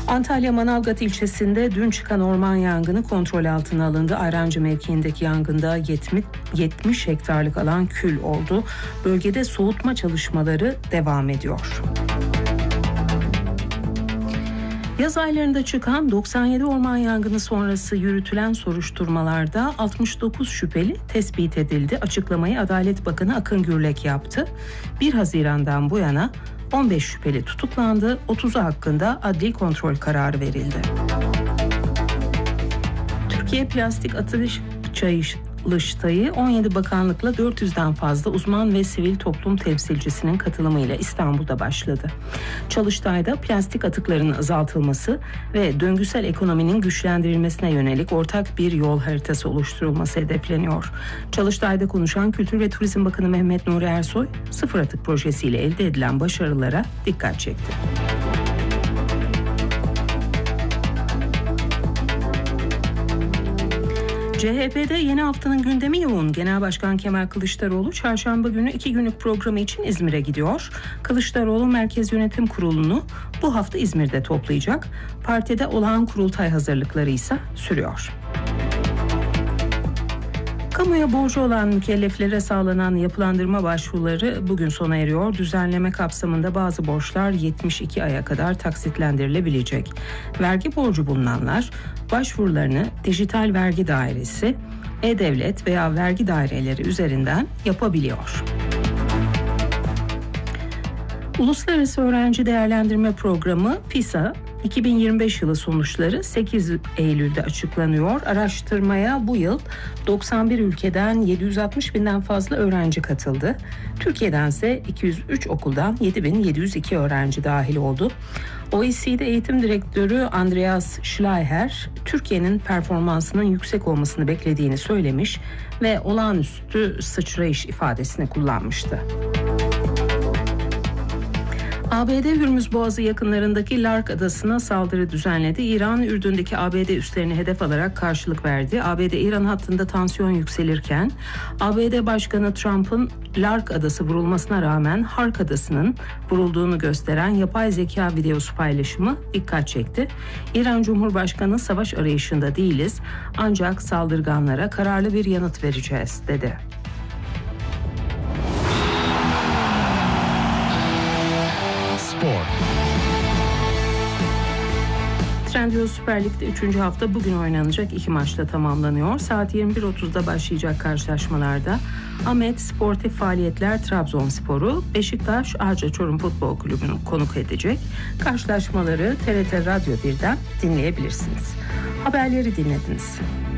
Antalya Manavgat ilçesinde dün çıkan orman yangını kontrol altına alındı. Ayrancı mevkiindeki yangında 70 hektarlık alan kül oldu. Bölgede soğutma çalışmaları devam ediyor. Yaz aylarında çıkan 97 orman yangını sonrası yürütülen soruşturmalarda 69 şüpheli tespit edildi. Açıklamayı Adalet Bakanı Akın Gürlek yaptı. 1 Haziran'dan bu yana 15 şüpheli tutuklandı, 30'u hakkında adli kontrol kararı verildi. Türkiye Plastik Atılış Çalıştayı 17 bakanlıkla 400'den fazla uzman ve sivil toplum temsilcisinin katılımıyla İstanbul'da başladı. Çalıştay'da plastik atıklarının azaltılması ve döngüsel ekonominin güçlendirilmesine yönelik ortak bir yol haritası oluşturulması hedefleniyor. Çalıştay'da konuşan Kültür ve Turizm Bakanı Mehmet Nuri Ersoy, sıfır atık projesiyle elde edilen başarılara dikkat çekti. CHP'de yeni haftanın gündemi yoğun. Genel Başkan Kemal Kılıçdaroğlu çarşamba günü 2 günlük programı için İzmir'e gidiyor. Kılıçdaroğlu Merkez Yönetim Kurulu'nu bu hafta İzmir'de toplayacak. Partide olağan kurultay hazırlıkları ise sürüyor. Kamuya borcu olan mükelleflere sağlanan yapılandırma başvuruları bugün sona eriyor. Düzenleme kapsamında bazı borçlar 72 aya kadar taksitlendirilebilecek. Vergi borcu bulunanlar başvurularını Dijital Vergi Dairesi, E-Devlet veya vergi daireleri üzerinden yapabiliyor. Uluslararası Öğrenci Değerlendirme Programı PISA 2025 yılı sonuçları 8 Eylül'de açıklanıyor. Araştırmaya bu yıl 91 ülkeden 760 binden fazla öğrenci katıldı. Türkiye'dense 203 okuldan 7.702 öğrenci dahil oldu. OECD Eğitim Direktörü Andreas Schleicher, Türkiye'nin performansının yüksek olmasını beklediğini söylemiş ve olağanüstü sıçrayış ifadesini kullanmıştı. ABD Hürmüz Boğazı yakınlarındaki Lark Adası'na saldırı düzenledi. İran, Ürdün'deki ABD üslerini hedef alarak karşılık verdi. ABD-İran hattında tansiyon yükselirken ABD Başkanı Trump'ın Lark Adası vurulmasına rağmen Hark Adası'nın vurulduğunu gösteren yapay zeka videosu paylaşımı dikkat çekti. İran Cumhurbaşkanı savaş arayışında değiliz ancak saldırganlara kararlı bir yanıt vereceğiz dedi. Trendyol Süper Lig'de 3. hafta bugün oynanacak 2 maçla tamamlanıyor. Saat 21.30'da başlayacak karşılaşmalarda Ahmet Sportif Faaliyetler Trabzonspor'u, Beşiktaş Arca Çorum Futbol Kulübü'nü konuk edecek. Karşılaşmaları TRT Radyo 1'den dinleyebilirsiniz. Haberleri dinlediniz.